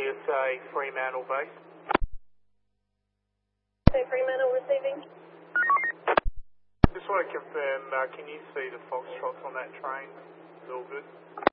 PSA Fremantle base. Fremantle receiving. Just want to confirm, can you see the Foxtrots on that train? Is all good?